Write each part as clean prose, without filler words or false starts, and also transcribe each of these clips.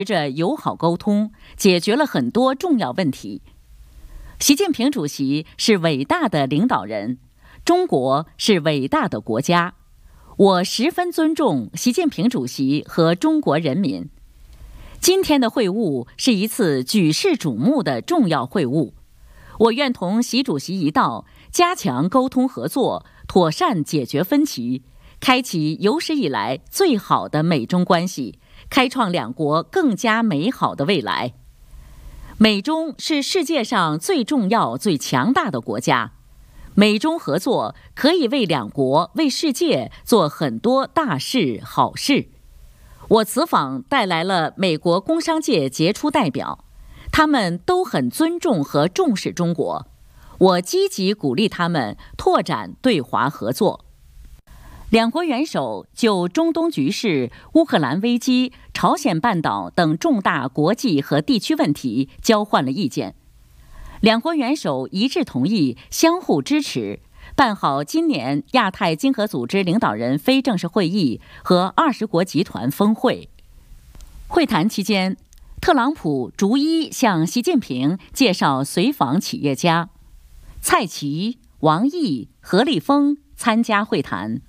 着友好沟通，解决了很多重要问题。习近平主席是伟大的领导人，中国是伟大的国家。我十分尊重习近平主席和中国人民。今天的会晤是一次举世瞩目的重要会晤，我愿同习主席一道，加强沟通合作，妥善解决分歧，开启有史以来最好的美中关系，开创两国更加美好的未来。美中是世界上最重要、最强大的国家，美中合作可以为两国、为世界做很多大事、好事。我此访带来了美国工商界杰出代表，他们都很尊重和重视中国，我积极鼓励他们拓展对华合作。两国元首就中东局势、乌克兰危机、朝鲜半岛等重大国际和地区问题交换了意见。两国元首一致同意相互支持，办好今年亚太经合组织领导人非正式会议和20国集团峰会。会谈期间，特朗普逐一向习近平介绍随访企业家，蔡奇、王毅、何立峰参加会谈。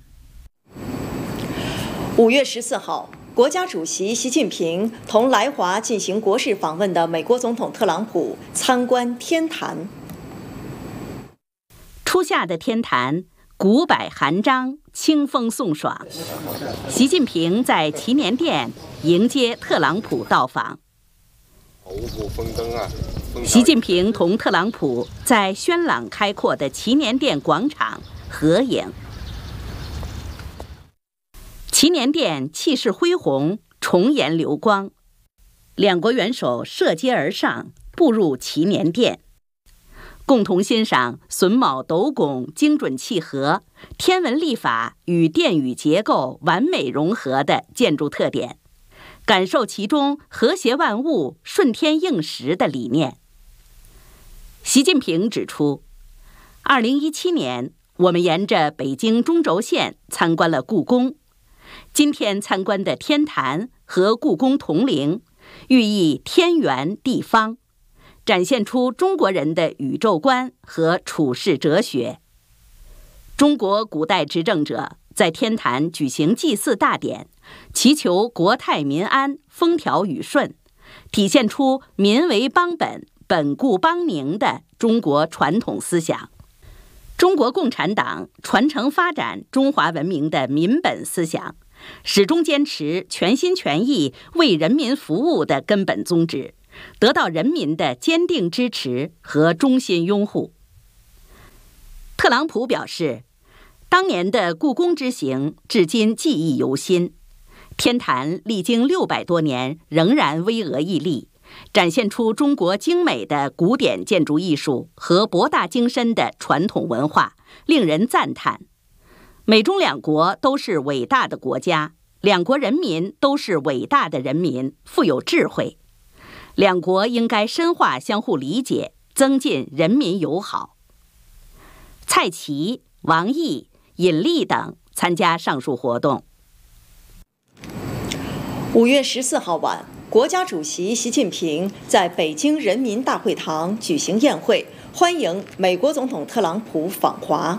5月14号，国家主席习近平同来华进行国事访问的美国总统特朗普参观天坛。 初夏的天坛，古柏含章，清风送爽。习近平在祈年殿迎接特朗普到访。习近平同特朗普在轩朗开阔的祈年殿广场合影。祈年殿气势恢宏，重颜流光，两国元首涉阶而上，步入祈年殿，共同欣赏榫卯斗拱精准契合、天文历法与殿宇结构完美融合的建筑特点，感受其中和谐万物、顺天应时的理念。习近平指出，2017年我们沿着北京中轴线参观了故宫，今天参观的天坛和故宫同陵，寓意天圆地方，展现出中国人的宇宙观和处世哲学。中国古代执政者在天坛举行祭祀大典，祈求国泰民安、风调雨顺，体现出民为邦本、本固邦宁的中国传统思想。中国共产党传承发展中华文明的民本思想，始终坚持全心全意为人民服务的根本宗旨，得到人民的坚定支持和衷心拥护。特朗普表示，当年的故宫之行至今记忆犹新，天坛历经600多年仍然巍峨屹立，展现出中国精美的古典建筑艺术和博大精深的传统文化，令人赞叹。美中两国都是伟大的国家，两国人民都是伟大的人民，富有智慧。两国应该深化相互理解，增进人民友好。蔡奇、王毅、尹力等参加上述活动。 5月14号晚，国家主席习近平在北京人民大会堂举行宴会，欢迎美国总统特朗普访华。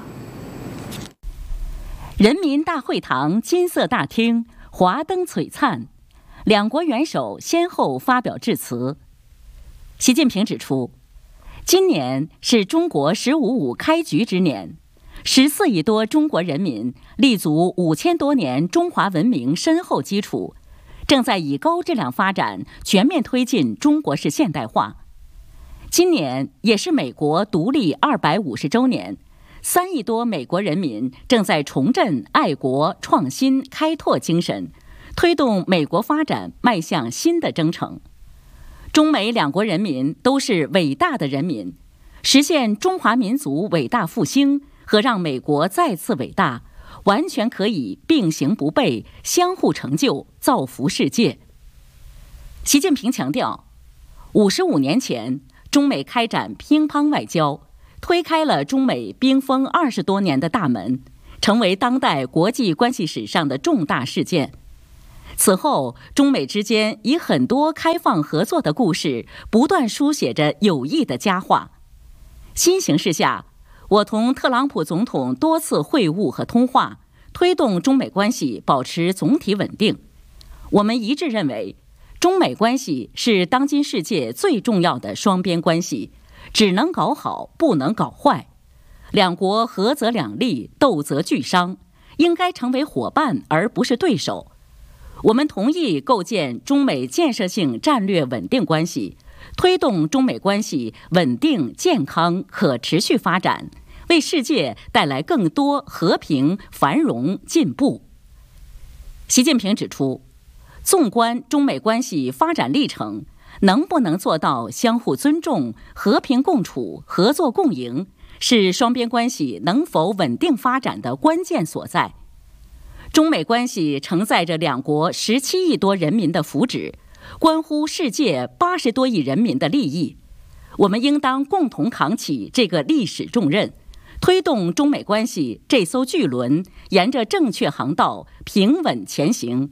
人民大会堂金色大厅华灯璀璨，两国元首先后发表致辞。习近平指出，今年是中国“15+5”开局之年，14亿多中国人民立足5000多年中华文明深厚基础，正在以高质量发展全面推进中国式现代化。今年也是美国独立250周年，3亿多美国人民正在重振爱国、创新、开拓精神，推动美国发展迈向新的征程。中美两国人民都是伟大的人民，实现中华民族伟大复兴和让美国再次伟大，完全可以并行不悖，相互成就，造福世界。习近平强调，55年前，中美开展乒乓外交，推开了中美冰封20多年的大门，成为当代国际关系史上的重大事件。 此后，中美之间以很多开放合作的故事，不断书写着友谊的佳话。新形势下，我同特朗普总统多次会晤和通话，推动中美关系保持总体稳定。我们一致认为，中美关系是当今世界最重要的双边关系，只能搞好，不能搞坏。两国合则两利，斗则俱伤，应该成为伙伴而不是对手。我们同意构建中美建设性战略稳定关系，推动中美关系稳定、健康、可持续发展，为世界带来更多和平、繁荣、进步。习近平指出，纵观中美关系发展历程，能不能做到相互尊重、和平共处、合作共赢，是双边关系能否稳定发展的关键所在。中美关系承载着两国17亿多人民的福祉，关乎世界80多亿人民的利益。我们应当共同扛起这个历史重任，推动中美关系这艘巨轮沿着正确航道平稳前行。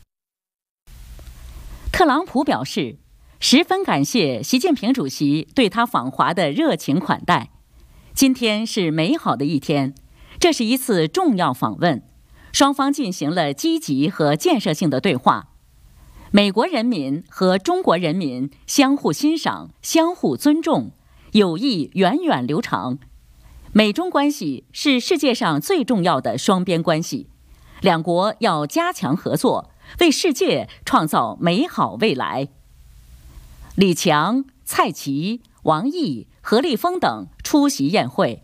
特朗普表示，十分感谢习近平主席对他访华的热情款待。今天是美好的一天，这是一次重要访问。双方进行了积极和建设性的对话，美国人民和中国人民相互欣赏、相互尊重，友谊源远流长。美中关系是世界上最重要的双边关系，两国要加强合作，为世界创造美好未来。李强、蔡奇、王毅、何立峰等出席宴会。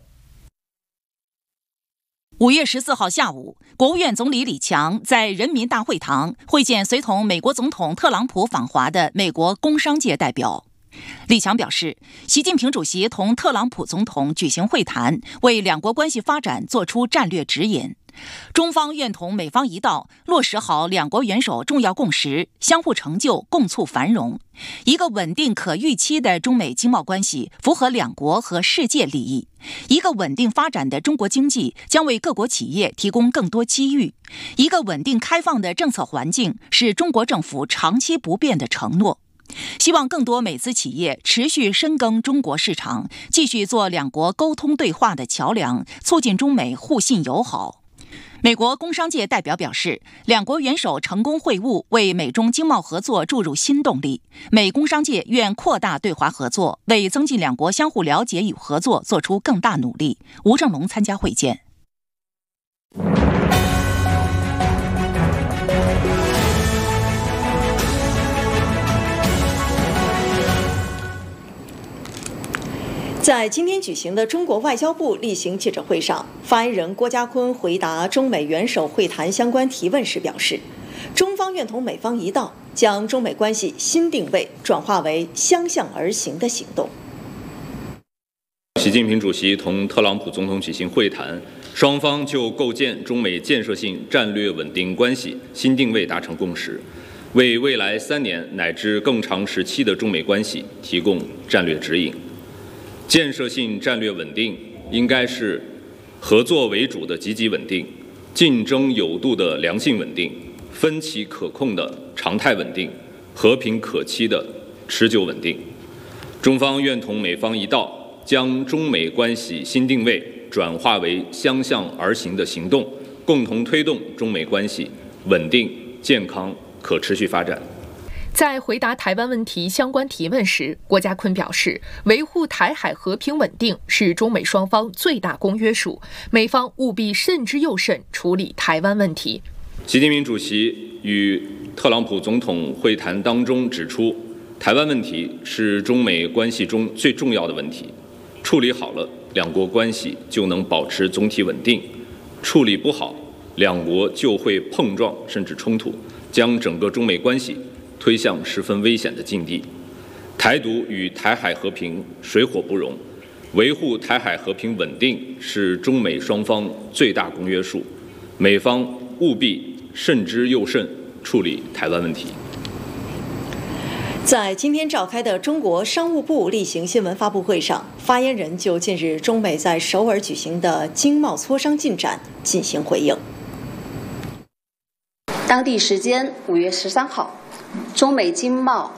5月14号下午，国务院总理李强在人民大会堂会见随同美国总统特朗普访华的美国工商界代表。李强表示，习近平主席同特朗普总统举行会谈，为两国关系发展作出战略指引。中方愿同美方一道，落实好两国元首重要共识，相互成就，共促繁荣。一个稳定可预期的中美经贸关系符合两国和世界利益。一个稳定发展的中国经济将为各国企业提供更多机遇。一个稳定开放的政策环境是中国政府长期不变的承诺。希望更多美资企业持续深耕中国市场，继续做两国沟通对话的桥梁，促进中美互信友好。美国工商界代表表示，两国元首成功会晤，为美中经贸合作注入新动力。美工商界愿扩大对华合作，为增进两国相互了解与合作做出更大努力。吴正龙参加会见。 在今天举行的中国外交部例行记者会上，发言人郭家坤回答中美元首会谈相关提问时表示，中方愿同美方一道，将中美关系新定位转化为相向而行的行动。 习近平主席同特朗普总统举行会谈，双方就构建中美建设性战略稳定关系新定位达成共识，为未来3年乃至更长时期的中美关系提供战略指引。建设性战略稳定应该是合作为主的积极稳定，竞争有度的良性稳定，分歧可控的常态稳定，和平可期的持久稳定。中方愿同美方一道，将中美关系新定位转化为相向而行的行动，共同推动中美关系稳定、健康、可持续发展。 在回答台湾问题相关提问时，郭家坤表示，维护台海和平稳定是中美双方最大公约数，美方务必慎之又慎处理台湾问题。 习近平主席与特朗普总统会谈当中指出，台湾问题是中美关系中最重要的问题，处理好了，两国关系就能保持总体稳定；处理不好，两国就会碰撞甚至冲突，将整个中美关系推向十分危险的境地。台独与台海和平水火不容，维护台海和平稳定是中美双方最大公约数，美方务必慎之又慎处理台湾问题。 在今天召开的中国商务部例行新闻发布会上，发言人就近日中美在首尔举行的经贸磋商进展进行回应。 当地时间5月13号，中美经贸